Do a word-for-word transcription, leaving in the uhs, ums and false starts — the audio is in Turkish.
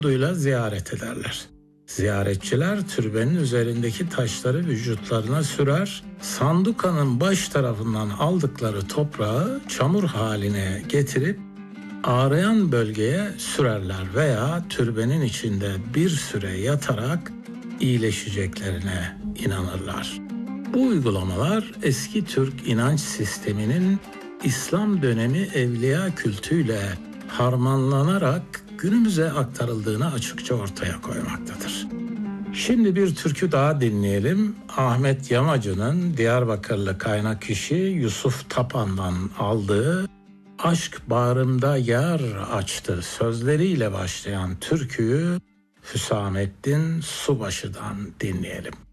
duyla ziyaret ederler. Ziyaretçiler türbenin üzerindeki taşları vücutlarına sürer, sandukanın baş tarafından aldıkları toprağı çamur haline getirip ağrıyan bölgeye sürerler veya türbenin içinde bir süre yatarak iyileşeceklerine inanırlar. Bu uygulamalar eski Türk inanç sisteminin İslam dönemi evliya kültüyle harmanlanarak günümüze aktarıldığını açıkça ortaya koymaktadır. Şimdi bir türkü daha dinleyelim. Ahmet Yamacı'nın Diyarbakırlı kaynak kişi Yusuf Tapan'dan aldığı "Aşk bağrımda yar açtı" sözleriyle başlayan türküyü Hüsamettin Subaşı'dan dinleyelim.